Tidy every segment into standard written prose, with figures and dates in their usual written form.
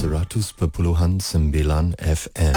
100.9 FM.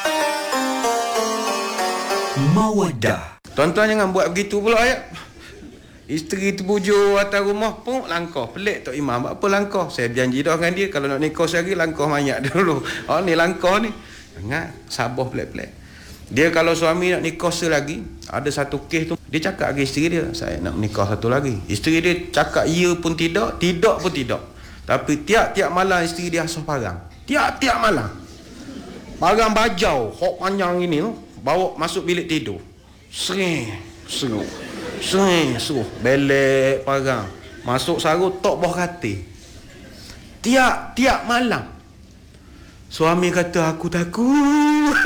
Mawaddah. Tuan-tuan jangan buat begitu pula ya. Isteri terbujur atas rumah pun langkah. Pelik Tok Imam. Apa langkah? Saya janji dah dengan dia kalau nak nikah sehari langkah mayat dulu. Oh ni langkah ni. Jangan sabar pelik-pelik. Dia kalau suami nak nikah selagi, ada satu kes tu, dia cakap ke isteri dia, saya nak nikah satu lagi. Isteri dia cakap ya pun tidak, tidak pun tidak. Tapi tiap-tiap malam isteri dia asuh parang. Tiap-tiap malam. Parang bajau, hok panjang ini tu, bawa masuk bilik tidur. Sering, seru. Suruh belek parang masuk sarung tok bawah katil. Tiap malam suami kata aku takut.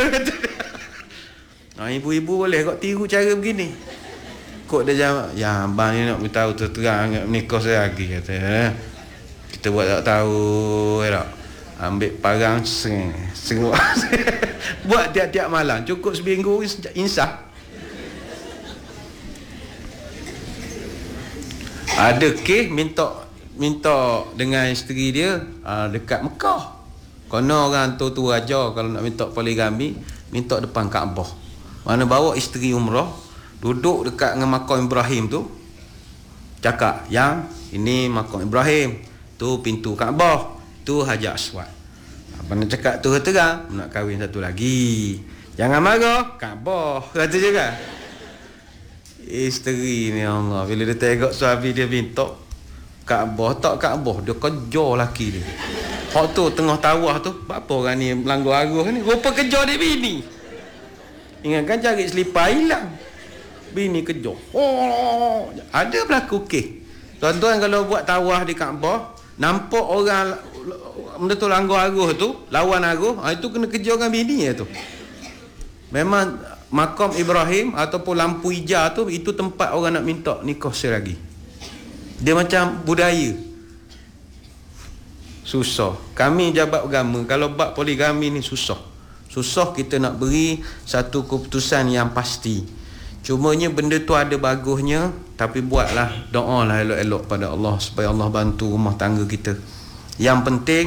Ibu-ibu boleh kok tiru cara begini. Kok dia jawab, ya abang ni nak beritahu terang menikah saya lagi kata. Kita buat tak tahu tak. Ambil parang seru. Buat tiap-tiap malam cukup seminggu insaf. Ada kes minta dengan isteri dia dekat Mekah. Kono orang tu ajar kalau nak minta poligami, minta depan Kaabah. Mana bawa isteri umrah, duduk dekat dengan makam Ibrahim tu. Cakap, yang ini makam Ibrahim, tu pintu Kaabah, tu Hajar Aswad. Apa nak cakap tu terang, nak kahwin satu lagi. Jangan marah, Kaabah kata je kan. Isteri ni Allah, bila dia tengok suami dia minta Kaabah, tak Kaabah, dia kejar laki dia. Hak tu tengah tawah tu, apa orang ni melanggar arus ni, rupa kejar dia bini. Ingatkan cari selipar hilang, bini kejar. Oh, ada berlaku kes. Tuan-tuan kalau buat tawah di Kaabah, nampak orang benda tu langgar arus tu, lawan arus, itu kena kejar dengan bini tu. Memang makam Ibrahim ataupun lampu hijau tu, itu tempat orang nak minta nikah selagi. Dia macam budaya. Susah. Kami jabat agama kalau bab poligami ni susah. Susah kita nak beri satu keputusan yang pasti. Cumanya benda tu ada bagusnya, tapi buatlah doalah elok-elok pada Allah supaya Allah bantu rumah tangga kita. Yang penting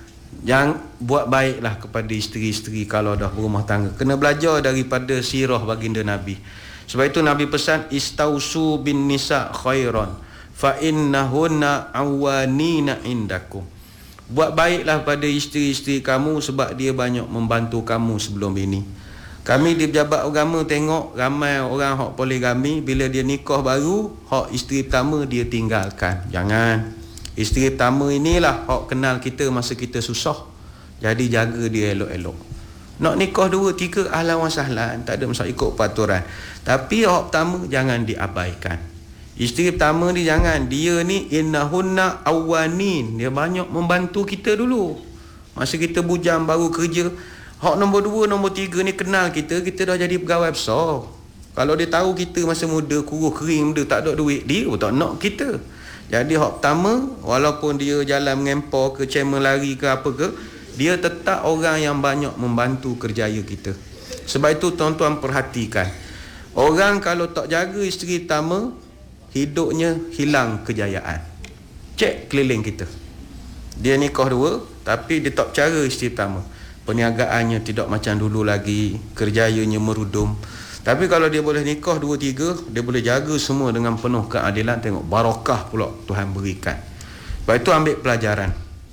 yang buat baiklah kepada isteri-isteri kalau dah berumah tangga. Kena belajar daripada sirah baginda Nabi. Sebab itu Nabi pesan, istausu bin nisa khairan fa innahunna awanina indakum. Buat baiklah pada isteri-isteri kamu sebab dia banyak membantu kamu sebelum ini. Kami di pejabat agama tengok ramai orang hak poligami, bila dia nikah baru, hak isteri pertama dia tinggalkan. Jangan. Isteri pertama inilah hak kenal kita masa kita susah. Jadi jaga dia elok-elok. Nak nikah 2, 3 ahlan wa sahlan, tak ada masalah, ikut peraturan. Tapi hak pertama jangan diabaikan. Isteri pertama ni jangan, dia ni innahunna awanin, dia banyak membantu kita dulu. Masa kita bujang baru kerja. Hak nombor 2, nombor 3 ni kenal kita dah jadi pegawai besar. Kalau dia tahu kita masa muda kurus kering, dia tak ada duit, dia pun tak nak kita. Jadi hak pertama, walaupun dia jalan mengempor ke chairman lari ke apa ke, dia tetap orang yang banyak membantu kerjaya kita. Sebab itu tuan-tuan perhatikan, orang kalau tak jaga isteri pertama, hidupnya hilang kejayaan. Cek keliling kita, dia nikah 2 tapi dia tak cara isteri pertama, perniagaannya tidak macam dulu lagi, kerjayanya merudum. Tapi kalau dia boleh nikah 2, 3, dia boleh jaga semua dengan penuh keadilan. Tengok barakah pula Tuhan berikan. Sebab itu ambil pelajaran.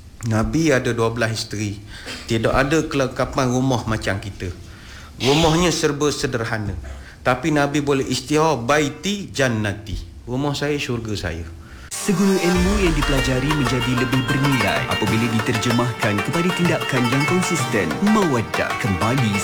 Nabi ada 12 isteri. Tidak ada kelengkapan rumah macam kita. Rumahnya serba sederhana. Tapi Nabi boleh istighfar, baiti jannati, rumah saya syurga saya. Segala ilmu yang dipelajari menjadi lebih bernilai apabila diterjemahkan kepada tindakan yang konsisten. Mawaddah kembali